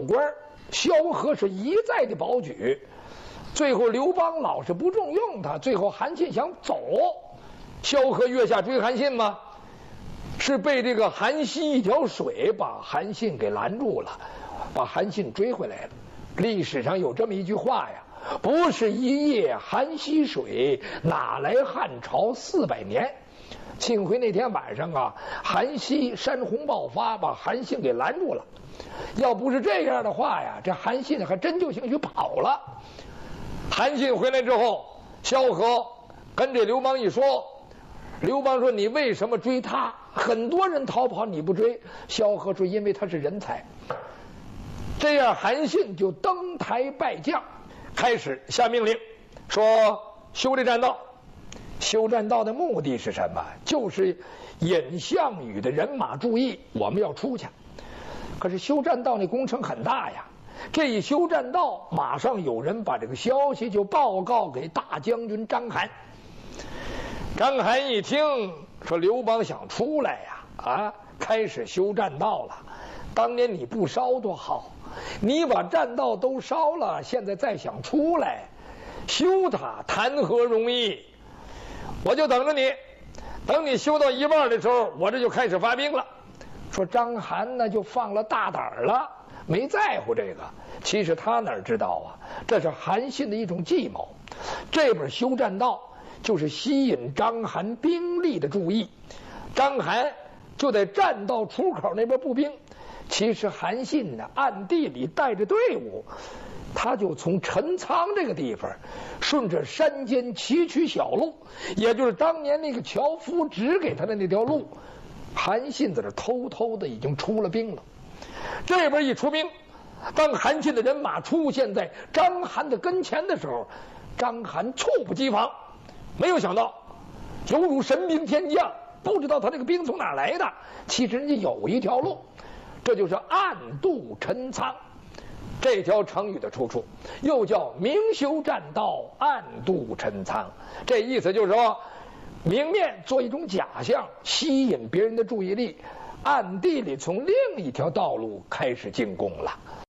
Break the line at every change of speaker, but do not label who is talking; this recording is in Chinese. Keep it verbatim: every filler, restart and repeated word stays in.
官，萧何是一再的保举，最后刘邦老是不重用他，最后韩信想走，萧何月下追韩信吗？是被这个韩熙一条水把韩信给拦住了，把韩信追回来了。历史上有这么一句话呀，不是一夜韩熙水，哪来汉朝四百年。庆回那天晚上啊，韩熙山洪爆发，把韩信给拦住了。要不是这样的话呀，这韩信还真就兴许跑了。韩信回来之后，萧何跟这刘邦一说，刘邦说：“你为什么追他？很多人逃跑，你不追？”萧何说：“因为他是人才。”这样，韩信就登台拜将，开始下命令，说修这栈道。修栈道的目的是什么？就是引项羽的人马注意，我们要出去。可是修栈道那工程很大呀，这一修栈道，马上有人把这个消息就报告给大将军章邯。章邯一听说刘邦想出来呀，啊，开始修栈道了。当年你不烧多好，你把栈道都烧了，现在再想出来修它，谈何容易？我就等着你，等你修到一半的时候，我这就开始发兵了。说章邯呢就放了大胆了，没在乎这个。其实他哪知道啊，这是韩信的一种计谋。这本修栈道就是吸引章邯兵力的注意，章邯就在栈道出口那边布兵。其实韩信呢暗地里带着队伍，他就从陈仓这个地方顺着山间崎岖小路，也就是当年那个樵夫指给他的那条路，韩信在这偷偷的已经出了兵了。这边一出兵，当韩信的人马出现在章邯的跟前的时候，章邯猝不及防，没有想到犹如神兵天降，不知道他这个兵从哪来的。其实人家有一条路，这就是暗度陈仓。这条成语的出处又叫明修栈道，暗度陈仓。这意思就是说，明面做一种假象，吸引别人的注意力，暗地里从另一条道路开始进攻了。